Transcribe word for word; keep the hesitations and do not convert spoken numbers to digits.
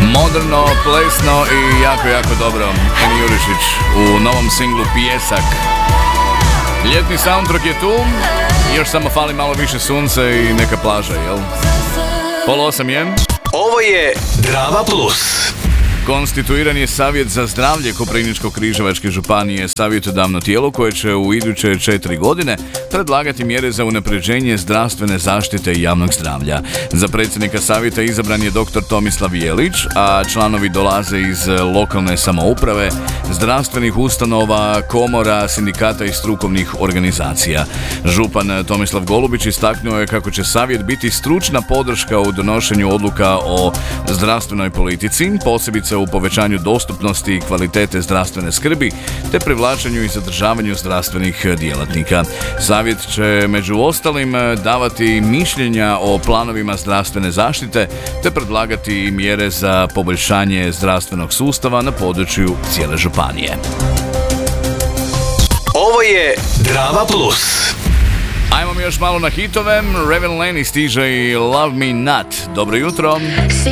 Moderno, plesno i jako, jako dobro. Eni Jurišić u novom singlu Pijesak. Ljetni soundtrack je tu, još samo fali malo više sunca i neka plaža, jel? Pola osam je. Ovo je Drama Plus. Konstituiran je Savjet za zdravlje Koprivničko-križevačke županije, savjetodavno tijelo koje će u iduće četiri godine predlagati mjere za unapređenje zdravstvene zaštite i javnog zdravlja. Za predsjednika savjeta izabran je doktor Tomislav Jelić, a članovi dolaze iz lokalne samouprave, zdravstvenih ustanova, komora, sindikata i strukovnih organizacija. Župan Tomislav Golubić istaknuo je kako će savjet biti stručna podrška u donošenju odluka o zdravstvenoj politici, posebice u povećanju dostupnosti i kvalitete zdravstvene skrbi te privlačenju i zadržavanju zdravstvenih djelatnika. Savjet će među ostalim davati mišljenja o planovima zdravstvene zaštite te predlagati mjere za poboljšanje zdravstvenog sustava na području cijele županije. Ovo je Drama Plus. Ajmo mi još malo na hitove. Raven Laney stiže i Love Me Not. Dobro jutro.